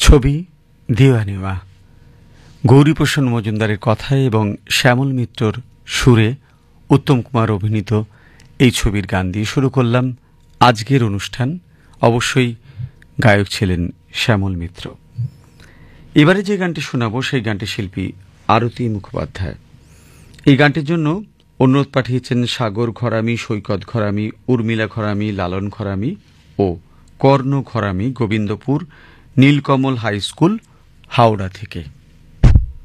ছবি দিওয়ানিওয়া গৌরীপ্রসন্ন মজুমদারের কথায় এবং শ্যামল মিত্রর সুরে উত্তম কুমার অভিনীত এই ছবির গান দিয়ে শুরু করলাম আজকের অনুষ্ঠান। অবশ্যই গায়ক ছিলেন শ্যামল মিত্র। এবারে যে গানটি শোনাব সেই গানটি শিল্পী আরতি মুখোপাধ্যায়। এই গানটির জন্য অনুরোধ পাঠিয়েছেন সাগর ঘরামি, সৈকত ঘরামি, উর্মিলা ঘরামি, লালন ঘরামি ও কর্ণ ঘরামি, গোবিন্দপুর নীলকমল হাই স্কুল, হাওড়া থেকে।